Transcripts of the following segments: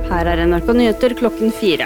Her NRK Nyheter klokken 4.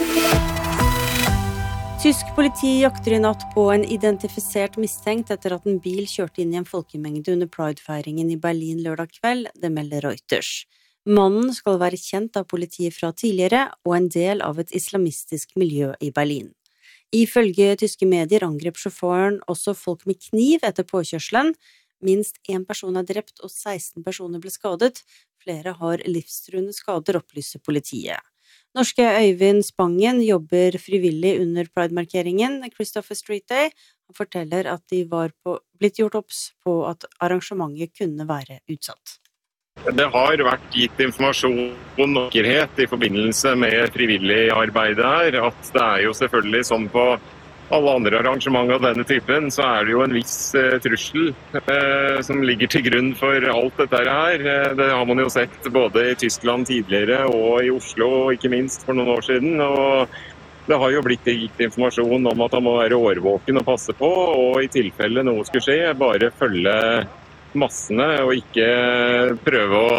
Tysk politi jakter i natt på en identifisert mistenkt etter at en bil kjørte inn i en folkemengde under Pride-feiringen i Berlin lørdag kveld, det melder Reuters. Mannen skal være kjent av politiet fra tidligere og en del av et islamistisk miljø i Berlin. Ifølge tyske medier angrep sjåføren også folk med kniv etter påkjørselen. Minst 1 person er drept og 16 personer ble skadet. Flere har livstruende skader, opplyser politiet. Norske Øyvind Spangen jobber frivillig under Pride-markeringen Christopher Street Day. Han forteller at de var blitt gjort obs på at arrangementet kunne være utsatt. Det har vært gitt informasjon og nokkerhet i forbindelse med frivillig arbeid her, at det er jo selvfølgelig som på alle andre arrangementer av denne typen, så er det jo en viss trussel som ligger til grunn for alt dette her. Det har man jo sett både i Tyskland tidligere og i Oslo, ikke minst for noen år siden. Og det har jo blitt gitt informasjon om at man må være årvåken og passe på, og i tilfelle noe skulle skje, bare følge massene og ikke prøve å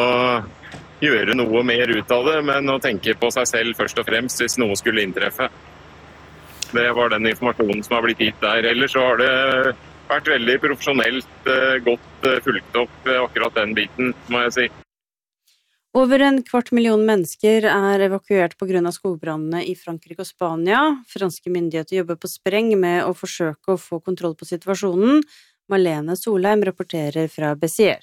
gjøre noe mer ut av det, men å tenke på seg selv først og fremst hvis noe skulle inntreffe. Det var den informasjonen som har blitt gitt der. Ellers så har det vært veldig profesjonelt godt fulgt opp akkurat den biten, må jeg si. Over 250 000 mennesker er evakuert på grunn av skogbrannene i Frankrike og Spania. Franske myndigheter jobber på spreng med å forsøke å få kontroll på situasjonen. Malene Solheim rapporterer fra Béziers.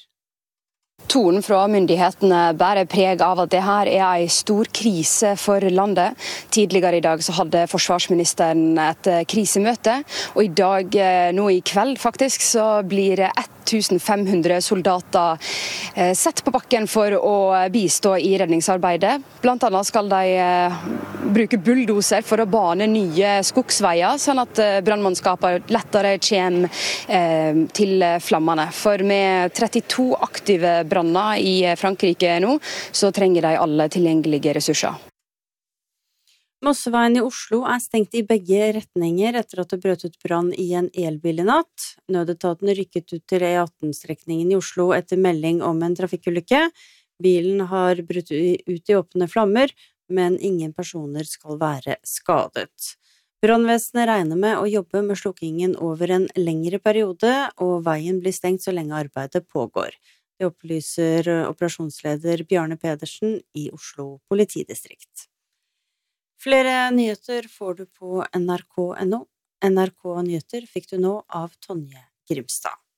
Tonen fra myndighetene bærer preg av at det her er en stor krise for landet. Tidligere i dag så hadde forsvarsministeren et krisemøte, og i dag, nå i kveld faktisk, så blir 1500 soldater sett på bakken for å bistå i redningsarbeidet. Blant annet skal de bruke bulldoser for å bane nye skogsveier, sånn at brannmannskapene lettere kommer til flammene. For med 32 aktive branner i Frankrike nå, så trenger de alle tilgjengelige ressurser. Mosseveien i Oslo er stengt i begge retninger etter at det brøt ut brann i en elbil i natt. Nødetaten rykket ut til E18-strekningen i Oslo etter melding om en trafikkulykke. Bilen har brutt ut i åpne flammer, men ingen personer skal være skadet. Brannvesenet regner med å jobbe med slukkingen over en lengre periode, og veien blir stengt så lenge arbeidet pågår. Det opplyser operasjonsleder Bjarne Pedersen i Oslo politidistrikt. Flere nyheter får du på nrk.no. NRK Nyheter fikk du nå av Tonje Grimstad.